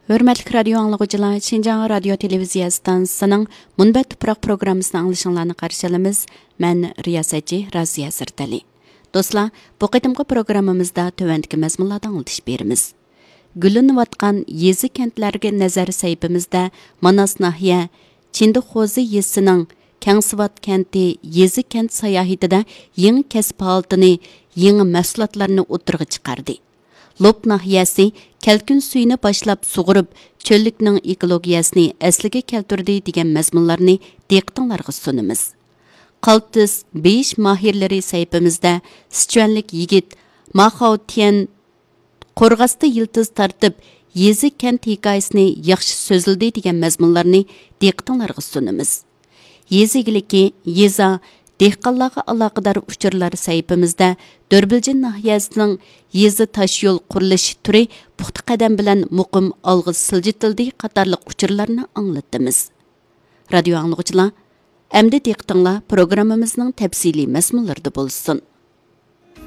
Hörmətli radio anlıqçılar, Şinjan radio televiziya stansiyasının Munbat Tuproq proqrammasını anglışınlarını qarşılamız. Mən riyasətçi Raziya Sirtali. Dostlar, bu qıtımqı proqramımızda tövəndiki məzmunlardan anlatış berimiz. Gülünüvatqan yezi kentlərə nəzər səhifimizdə Manas nahiyə Çindixozi yezisining Kangsivat kenti yezi kent sayohatida yangi kasb holatini, yangi mahsulotlarni o'tirg'i chiqardi. Lop nahiyasi kalkun suyini boshlab sug'urib, cho'llikning ekologiyasini asliga keltirdi degan mazmunlarni diqqatingizga sunamiz. Qaltis 5 mahirlari sayfimizda Sichuanlik yigit Maxaotian qo'rg'asda yildiz tartib yezi kent hikoyasini yaxshi so'zildi degan mazmunlarni diqqatingizga sunamiz. Yezigiliki yeza dehqonlarga aloqador uchurlar sayfimizda Dörbilcin nahiyasining yezi tosh yo'l qurilishi turi puxta qadam bilan muqim olg'i siljitildi qatorliq uchurlarni anglatamiz. Radio anglag'uchilar, endi diqqatinglar programmamizning tafsiliy mazmunlarida bo'lsin.